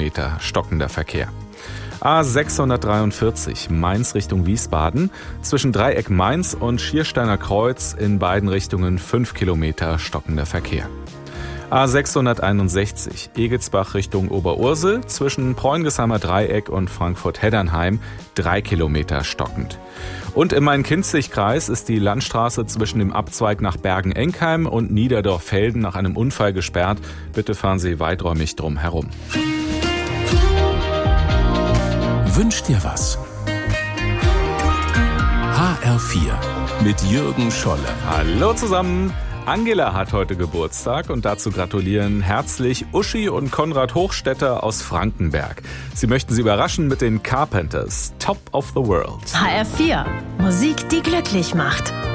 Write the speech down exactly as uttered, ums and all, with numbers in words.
Kilometer stockender Verkehr. A sechshundertdreiundvierzig Mainz Richtung Wiesbaden, zwischen Dreieck Mainz und Schiersteiner Kreuz in beiden Richtungen fünf Kilometer stockender Verkehr. A sechshunderteinundsechzig Egelsbach Richtung Oberursel, zwischen Preungesheimer Dreieck und Frankfurt-Heddernheim drei Kilometer stockend. Und im Main-Kinzig-Kreis ist die Landstraße zwischen dem Abzweig nach Bergen-Enkheim und Niederdorf-Felden nach einem Unfall gesperrt. Bitte fahren Sie weiträumig drum herum. Wünsch dir was? H R vier mit Jürgen Scholle. Hallo zusammen! Angela hat heute Geburtstag und dazu gratulieren herzlich Uschi und Konrad Hochstetter aus Frankenberg. Sie möchten Sie überraschen mit den Carpenters, Top of the World. H R vier, Musik, die glücklich macht.